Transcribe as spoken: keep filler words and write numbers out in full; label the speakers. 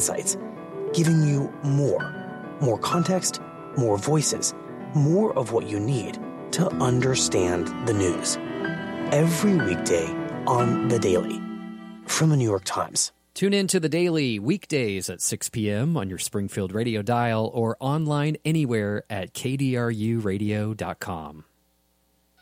Speaker 1: insights, giving you more. More context, more voices, more of what you need to understand the news. Every weekday on The Daily from the New York Times.
Speaker 2: Tune in to The Daily weekdays at six p.m. on your Springfield radio dial or online anywhere at k d r u radio dot com.